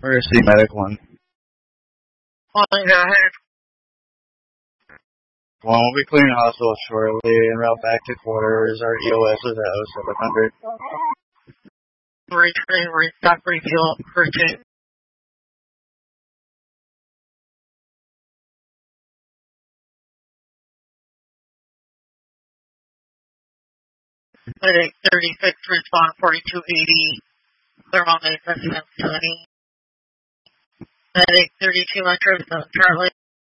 Where's the medic one? Calling, go ahead. Well, we'll be clearing hospital shortly and route back to quarters. Our EOS is at 0700. Retrain, restock, refuel, routine. Medic 36, respond 4280. Thermal maintenance facility. Medic 32 Metro 7 Charlie.